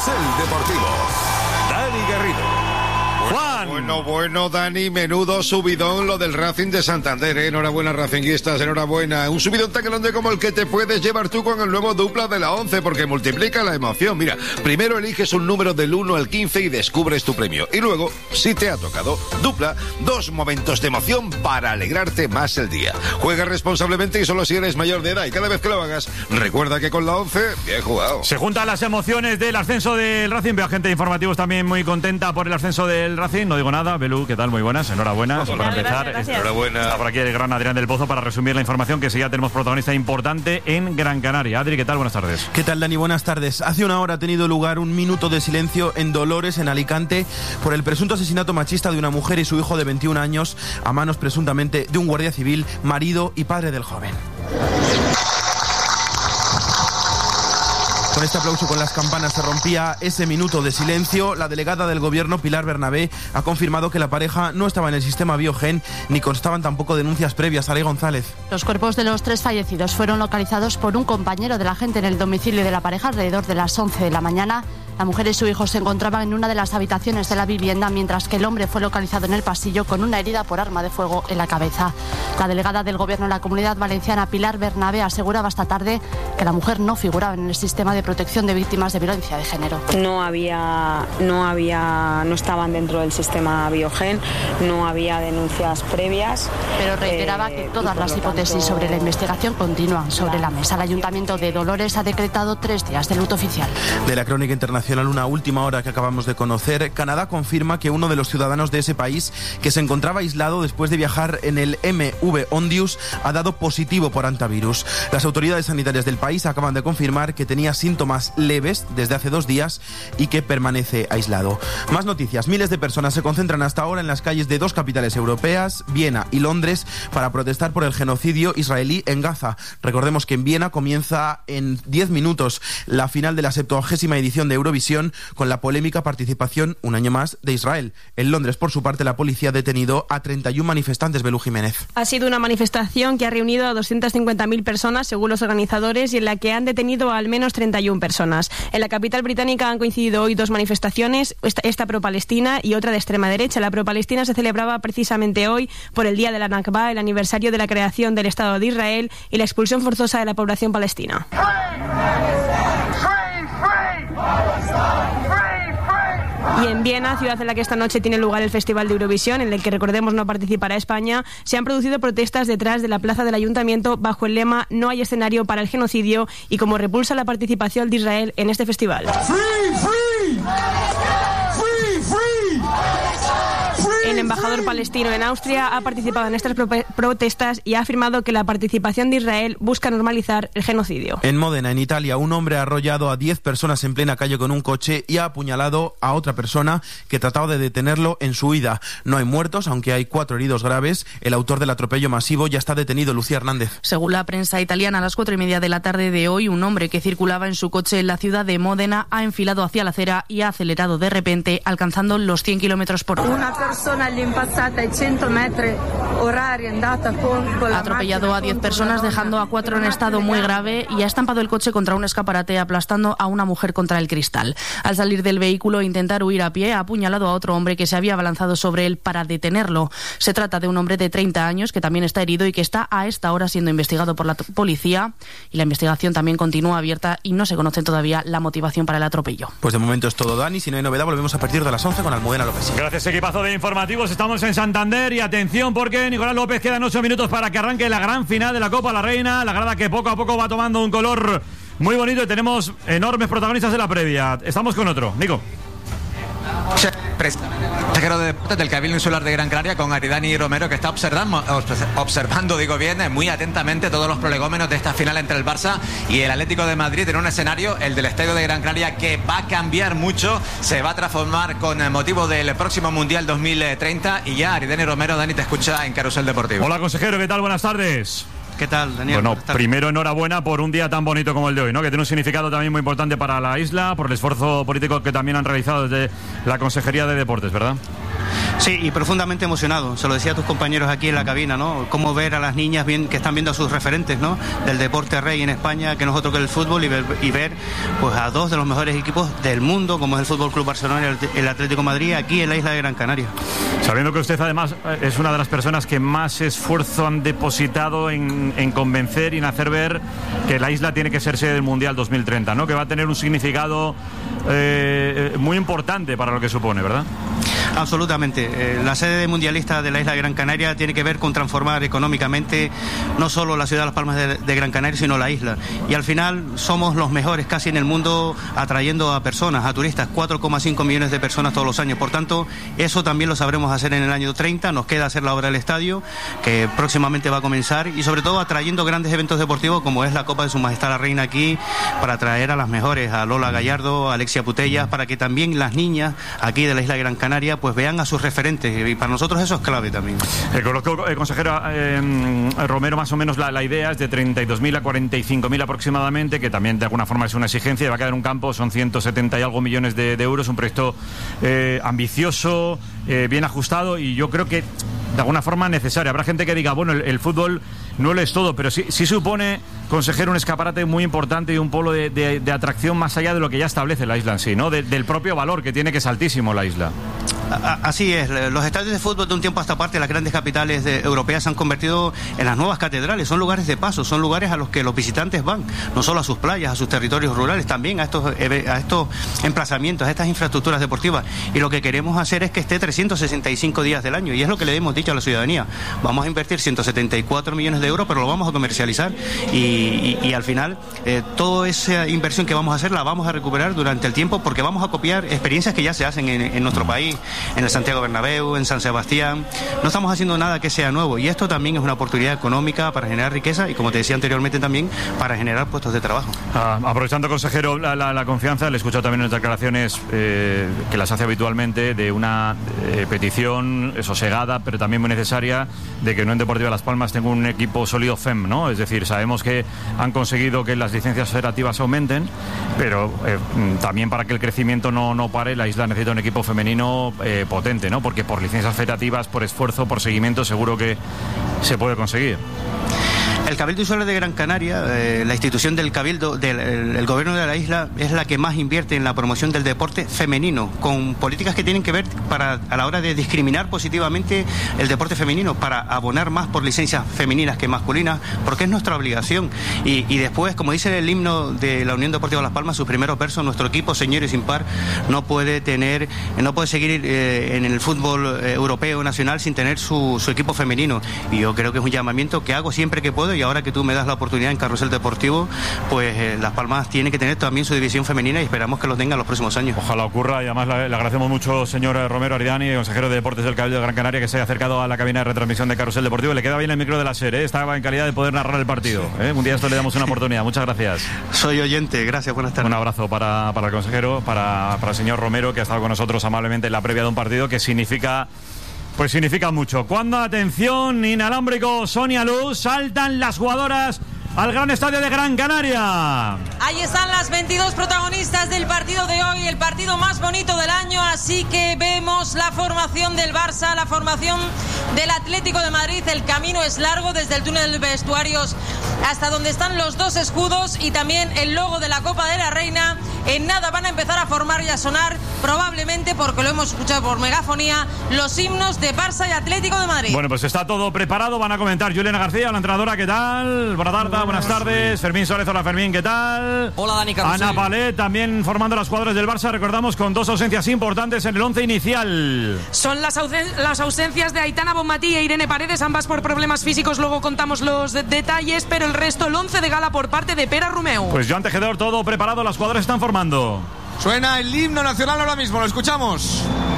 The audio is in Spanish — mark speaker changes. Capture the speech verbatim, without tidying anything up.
Speaker 1: Carrusel Deportivo. Dani Garrido.
Speaker 2: Juan. Bueno, bueno, Dani, menudo subidón lo del Racing de Santander, ¿eh? Enhorabuena, racinguistas, enhorabuena. Un subidón tan grande como el que te puedes llevar tú con el nuevo dupla de la once, porque multiplica la emoción. Mira, primero eliges un número del uno al quince y descubres tu premio. Y luego, si te ha tocado dupla, dos momentos de emoción para alegrarte más el día. Juega responsablemente y solo si eres mayor de edad. Y cada vez que lo hagas, recuerda que con la once, bien jugado.
Speaker 3: Se juntan las emociones del ascenso del Racing. Veo a gente de informativos también muy contenta por el ascenso del Racing. No digo nada. Belú, ¿qué tal? Muy buenas. Enhorabuena.
Speaker 2: Hola,
Speaker 3: para empezar,
Speaker 2: gracias, gracias. Enhorabuena.
Speaker 3: Está por aquí el gran Adrián del Pozo para resumir la información, que sí, ya tenemos protagonista importante en Gran Canaria. Adri, ¿qué tal? Buenas tardes.
Speaker 4: ¿Qué tal, Dani? Buenas tardes. Hace una hora ha tenido lugar un minuto de silencio en Dolores, en Alicante, por el presunto asesinato machista de una mujer y su hijo de veintiún años a manos presuntamente de un guardia civil, marido y padre del joven. Con este aplauso, con las campanas, se rompía ese minuto de silencio. La delegada del gobierno, Pilar Bernabé, ha confirmado que la pareja no estaba en el sistema Biogen, ni constaban tampoco denuncias previas. Saray González.
Speaker 5: Los cuerpos de los tres fallecidos fueron localizados por un compañero de la gente en el domicilio de la pareja alrededor de las once de la mañana. La mujer y su hijo se encontraban en una de las habitaciones de la vivienda, mientras que el hombre fue localizado en el pasillo con una herida por arma de fuego en la cabeza. La delegada del gobierno en la Comunidad Valenciana, Pilar Bernabé, aseguraba esta tarde que la mujer no figuraba en el sistema de protección de víctimas de violencia de género.
Speaker 6: No había, no había, no estaban dentro del sistema Biogen, no había denuncias previas.
Speaker 5: Pero reiteraba eh, que todas las hipótesis tanto... sobre la investigación continúan sobre la mesa. El Ayuntamiento de Dolores ha decretado tres días de luto oficial.
Speaker 4: De la crónica internacional, una última hora que acabamos de conocer. Canadá confirma que uno de los ciudadanos de ese país, que se encontraba aislado después de viajar en el M V Ondius, ha dado positivo por hantavirus. Las autoridades sanitarias del país acaban de confirmar que tenía síntomas leves desde hace dos días y que permanece aislado. Más noticias. Miles de personas se concentran hasta ahora en las calles de dos capitales europeas, Viena y Londres, para protestar por el genocidio israelí en Gaza. Recordemos que en Viena comienza en diez minutos la final de la septuagésima edición de Eurovisión, con la polémica participación, un año más, de Israel. En Londres, por su parte, la policía ha detenido a treinta y uno manifestantes. Belú Jiménez.
Speaker 6: Ha sido una manifestación que ha reunido a doscientas cincuenta mil personas, según los organizadores, y en la que han detenido a al menos treinta y una personas. En la capital británica han coincidido hoy dos manifestaciones, esta, esta pro-palestina y otra de extrema derecha. La pro-palestina se celebraba precisamente hoy por el día de la Nakba, el aniversario de la creación del Estado de Israel y la expulsión forzosa de la población palestina. Y en Viena, ciudad en la que esta noche tiene lugar el Festival de Eurovisión, en el que, recordemos, no participará España, se han producido protestas detrás de la plaza del Ayuntamiento bajo el lema "No hay escenario para el genocidio" y como repulsa la participación de Israel en este festival. Free, free. Free, free. El embajador palestino en Austria ha participado en estas pro- protestas y ha afirmado que la participación de Israel busca normalizar el genocidio.
Speaker 4: En Módena, en Italia, un hombre ha arrollado a diez personas en plena calle con un coche y ha apuñalado a otra persona que trataba de detenerlo en su huida. No hay muertos, aunque hay cuatro heridos graves. El autor del atropello masivo ya está detenido. Lucía Hernández.
Speaker 7: Según la prensa italiana, a las cuatro y media de la tarde de hoy, un hombre que circulaba en su coche en la ciudad de Módena ha enfilado hacia la acera y ha acelerado de repente, alcanzando los cien kilómetros por hora.
Speaker 8: Una persona all'impazzata ai cento metri orari andata con, con la
Speaker 7: ha atropellado a diez personas, dejando a cuatro en estado muy grave, y ha estampado el coche contra un escaparate, aplastando a una mujer contra el cristal. Al salir del vehículo e intentar huir a pie, ha apuñalado a otro hombre que se había abalanzado sobre él para detenerlo. Se trata de un hombre de treinta años que también está herido y que está a esta hora siendo investigado por la t- policía, y la investigación también continúa abierta y no se conoce todavía la motivación para el atropello.
Speaker 4: Pues de momento es todo, Dani. Si no hay novedad, volvemos a partir de las once con Almudena López.
Speaker 3: Gracias, equipazo de informativos. Estamos en Santander y atención, porque Nicolás López, quedan ocho minutos para que arranque la gran final de la Copa La Reina, la grada que poco a poco va tomando un color muy bonito y tenemos enormes protagonistas de la previa. Estamos con otro, Nico.
Speaker 9: Consejero de Deportes del Cabildo Insular de Gran Canaria, con Aridani Romero, que está observando, observando, digo bien, muy atentamente todos los prolegómenos de esta final entre el Barça y el Atlético de Madrid, en un escenario, el del Estadio de Gran Canaria, que va a cambiar mucho, se va a transformar con motivo del próximo Mundial dos mil treinta. Y ya, Aridani Romero, Dani, te escucha en Carrusel Deportivo.
Speaker 3: Hola, consejero, ¿qué tal? Buenas tardes.
Speaker 10: ¿Qué tal, Daniel?
Speaker 3: Bueno, primero enhorabuena por un día tan bonito como el de hoy, ¿no? Que tiene un significado también muy importante para la isla, por el esfuerzo político que también han realizado desde la Consejería de Deportes, ¿verdad?
Speaker 10: Sí, y profundamente emocionado. Se lo decía a tus compañeros aquí en la cabina, ¿no? Cómo ver a las niñas bien, que están viendo a sus referentes, ¿no? Del deporte rey en España, que no es otro que el fútbol, y ver, y ver pues a dos de los mejores equipos del mundo, como es el Fútbol Club Barcelona y el Atlético de Madrid, aquí en la isla de Gran Canaria.
Speaker 3: Sabiendo que usted además es una de las personas que más esfuerzo han depositado en, en convencer y en hacer ver que la isla tiene que ser sede del Mundial dos mil treinta, ¿no? Que va a tener un significado eh, muy importante para lo que supone, ¿verdad?
Speaker 10: Absolutamente. Eh, la sede mundialista de la isla de Gran Canaria tiene que ver con transformar económicamente no solo la ciudad de Las Palmas de, de Gran Canaria, sino la isla. Y al final somos los mejores casi en el mundo atrayendo a personas, a turistas, cuatro coma cinco millones de personas todos los años. Por tanto, eso también lo sabremos hacer en el año treinta. Nos queda hacer la obra del estadio, que próximamente va a comenzar, y sobre todo atrayendo grandes eventos deportivos como es la Copa de Su Majestad la Reina aquí, para atraer a las mejores, a Lola Gallardo, a Alexia Putellas, para que también las niñas aquí de la isla de Gran Canaria pues vean a sus referentes, y para nosotros eso es clave también.
Speaker 3: Eh, conozco, eh, consejero eh, Romero, más o menos la, la idea es de treinta y dos mil a cuarenta y cinco mil aproximadamente, que también de alguna forma es una exigencia, y va a quedar un campo, son ciento setenta y algo millones de, de euros, un proyecto eh, ambicioso, eh, bien ajustado, y yo creo que de alguna forma necesario. Habrá gente que diga, bueno, el, el fútbol no lo es todo, pero sí, sí supone, consejero, un escaparate muy importante y un polo de, de, de atracción más allá de lo que ya establece la isla en sí, ¿no? De, del propio valor que tiene, que es altísimo la isla.
Speaker 10: Así es, los estadios de fútbol de un tiempo a esta parte, las grandes capitales de, europeas se han convertido en las nuevas catedrales, son lugares de paso, son lugares a los que los visitantes van, no solo a sus playas, a sus territorios rurales, también a estos, a estos emplazamientos, a estas infraestructuras deportivas, y lo que queremos hacer es que esté trescientos sesenta y cinco días del año, y es lo que le hemos dicho a la ciudadanía. Vamos a invertir ciento setenta y cuatro millones de euros, pero lo vamos a comercializar, y, y, y al final eh, toda esa inversión que vamos a hacer la vamos a recuperar durante el tiempo, porque vamos a copiar experiencias que ya se hacen en, en nuestro país, en el Santiago Bernabéu, en San Sebastián. No estamos haciendo nada que sea nuevo, y esto también es una oportunidad económica para generar riqueza y, como te decía anteriormente, también para generar puestos de trabajo.
Speaker 3: Ah, aprovechando, consejero, la, la, la confianza, le he escuchado también en las declaraciones eh, que las hace habitualmente, de una eh, petición sosegada, pero también muy necesaria, de que no en Deportiva Las Palmas tenga un equipo sólido F E M, ¿no? Es decir, sabemos que han conseguido que las licencias federativas aumenten, pero eh, también para que el crecimiento no, no pare, la isla necesita un equipo femenino eh, potente, ¿no? Porque por licencias federativas, por esfuerzo, por seguimiento, seguro que se puede conseguir.
Speaker 10: El Cabildo Insular de Gran Canaria, eh, la institución del Cabildo, del el, el gobierno de la isla, es la que más invierte en la promoción del deporte femenino, con políticas que tienen que ver para, a la hora de discriminar positivamente el deporte femenino, para abonar más por licencias femeninas que masculinas, porque es nuestra obligación. Y, y después, como dice el himno de la Unión Deportiva Las Palmas, sus primeros versos, nuestro equipo, señor y sin par, no puede tener, no puede seguir eh, en el fútbol eh, europeo nacional sin tener su, su equipo femenino. Y yo creo que es un llamamiento que hago siempre que puedo, y ahora que tú me das la oportunidad en Carrusel Deportivo, pues eh, Las Palmas tiene que tener también su división femenina, y esperamos que lo tenga en los próximos años.
Speaker 3: Ojalá ocurra, y además le, le agradecemos mucho, señor Romero Aridani, consejero de Deportes del Cabildo de Gran Canaria, que se haya acercado a la cabina de retransmisión de Carrusel Deportivo. Le queda bien el micro de la SER, ¿eh? Estaba en calidad de poder narrar el partido, ¿eh? Un día esto le damos una oportunidad. Muchas gracias.
Speaker 10: Soy oyente, gracias, buenas tardes.
Speaker 3: Un abrazo para, para el consejero, para, para el señor Romero, que ha estado con nosotros amablemente en la previa de un partido que significa... Pues significa mucho. Cuando, atención, inalámbrico, Sonia Luz, saltan las jugadoras al gran estadio de Gran Canaria.
Speaker 11: Ahí están las veintidós protagonistas del partido de hoy, el partido más bonito del año, así que vemos la formación del Barça, la formación del Atlético de Madrid. El camino es largo desde el túnel de vestuarios hasta donde están los dos escudos y también el logo de la Copa de la Reina. En nada van a empezar a formar y a sonar, probablemente, porque lo hemos escuchado por megafonía, los himnos de Barça y Atlético de Madrid.
Speaker 3: Bueno, pues está todo preparado, van a comentar Juliana García, la entrenadora, ¿qué tal? Buenas tardes, buenas tardes. Fermín Suárez, hola Fermín, ¿qué tal?
Speaker 12: Hola Dani Carrusel.
Speaker 3: Ana Palet, también formando las jugadoras del Barça, recordamos, con dos ausencias importantes en el once inicial.
Speaker 13: Son las, ausen- las ausencias de Aitana Bonmatí e Irene Paredes, ambas por problemas físicos, luego contamos los de- detalles, pero el resto, el once de gala por parte de Pera Rumeu.
Speaker 3: Pues Joan Tejedor, todo preparado, las jugadoras están formando.
Speaker 14: Suena el himno nacional ahora mismo, lo escuchamos.